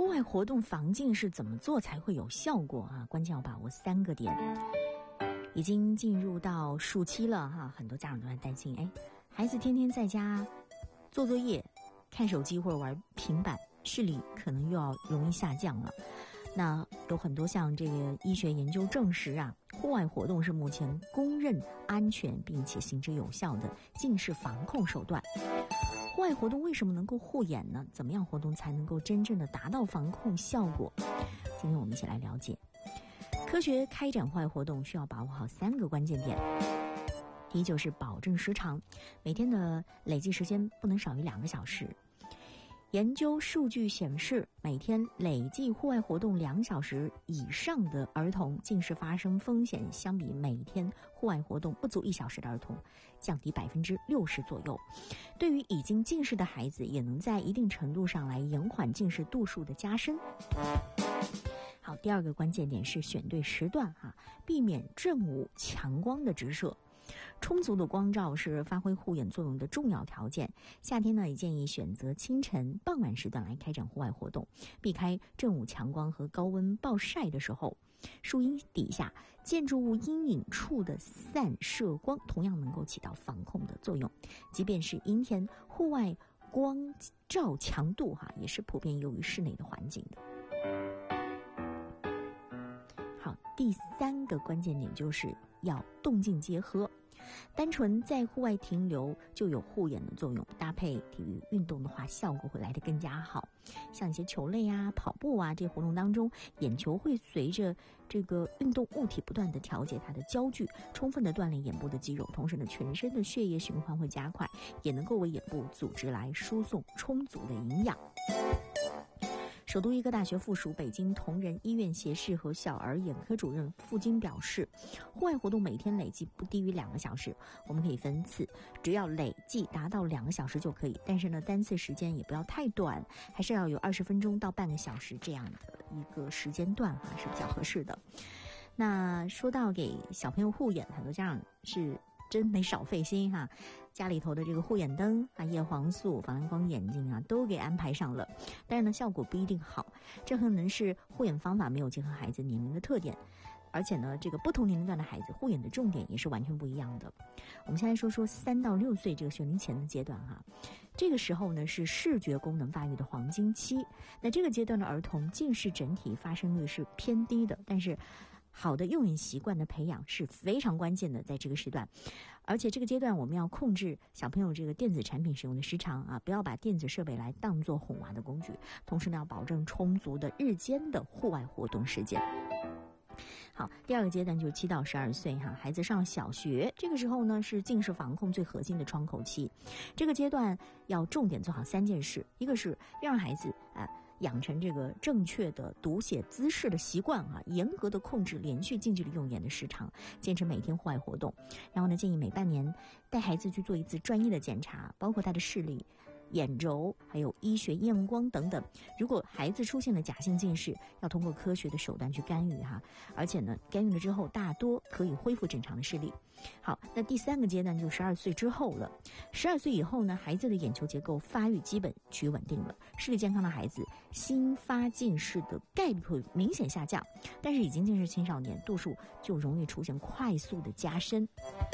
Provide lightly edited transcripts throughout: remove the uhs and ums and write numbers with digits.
户外活动防禁是怎么做才会有效果啊？关键要把握3个点。已经进入到暑期了哈，很多家长都在担心，孩子天天在家做作业、看手机或者玩平板，视力可能又要容易下降了。那有很多像这个医学研究证实啊，户外活动是目前公认安全并且行之有效的近视防控手段。户外活动为什么能够护眼呢？怎么样活动才能够真正的达到防控效果？今天我们一起来了解。科学开展户外活动需要把握好3个关键点。第一就是保证时长，每天的累计时间不能少于2个小时。研究数据显示，每天累计户外活动2小时以上的儿童，近视发生风险相比每天户外活动不足1小时的儿童，降低60%左右。对于已经近视的孩子，也能在一定程度上来延缓近视度数的加深。好，第2个关键点是选对时段避免正午强光的直射。充足的光照是发挥护眼作用的重要条件。夏天呢，也建议选择清晨、傍晚时段来开展户外活动，避开正午强光和高温暴晒的时候。树荫底下、建筑物阴影处的散射光同样能够起到防控的作用。即便是阴天，户外光照强度也是普遍优于室内的环境的。好，第3个关键点就是要动静结合。单纯在户外停留就有护眼的作用，搭配体育运动的话，效果会来得更加好。像一些球类跑步这些活动当中，眼球会随着这个运动物体不断的调节它的焦距，充分的锻炼眼部的肌肉，同时呢，全身的血液循环会加快，也能够为眼部组织来输送充足的营养。首都医科大学附属北京同仁医院斜视和小儿眼科主任付金表示，户外活动每天累计不低于2个小时，我们可以分次，只要累计达到2个小时就可以，但是呢，单次时间也不要太短，还是要有20分钟到半个小时这样的一个时间段是比较合适的。那说到给小朋友护眼，很多家长是真没少费心家里头的这个护眼灯叶黄素、防蓝光眼镜都给安排上了，但是呢，效果不一定好，这可能是护眼方法没有结合孩子年龄的特点，而且呢，这个不同年龄段的孩子护眼的重点也是完全不一样的。我们先来说说3到6岁这个学龄前的阶段这个时候呢是视觉功能发育的黄金期，那这个阶段的儿童近视整体发生率是偏低的，但是好的用眼习惯的培养是非常关键的，在这个时段。而且这个阶段我们要控制小朋友这个电子产品使用的时长不要把电子设备来当作哄娃的工具，同时呢，要保证充足的日间的户外活动时间。好，第2个阶段就是7到12岁孩子上小学，这个时候呢是近视防控最核心的窗口期。这个阶段要重点做好3件事，一个是要让孩子养成这个正确的读写姿势的习惯严格的控制连续近距离用眼的时长，坚持每天户外活动。然后呢，建议每半年带孩子去做一次专业的检查，包括他的视力、眼轴还有医学验光等等。如果孩子出现了假性近视，要通过科学的手段去干预而且呢，干预了之后大多可以恢复正常的视力。好，那第3个阶段就12岁之后了。12岁以后呢，孩子的眼球结构发育基本趋于稳定了，视力健康的孩子新发近视的概率会明显下降，但是已经近视青少年度数就容易出现快速的加深。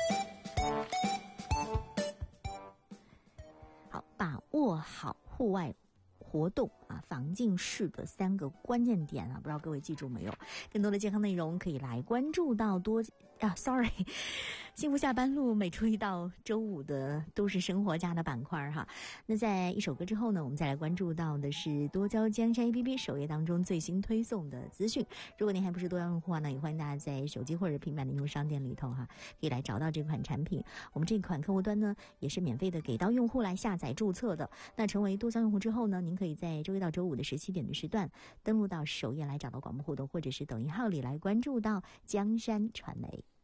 好，把握好户外活动防近视的3个关键点不知道各位记住没有？更多的健康内容可以来关注到幸福下班路每周1到周5的都市生活家的板块那在一首歌之后呢，我们再来关注到的是多焦江山 APP 首页当中最新推送的资讯。如果您还不是多焦用户也欢迎大家在手机或者平板的应用商店里头可以来找到这款产品。我们这款客户端呢也是免费的给到用户来下载注册的。那成为多焦用户之后呢，您可以在周1到周5的17点的时段登录到首页来找到广播互动，或者是抖音号里来关注到江山传媒。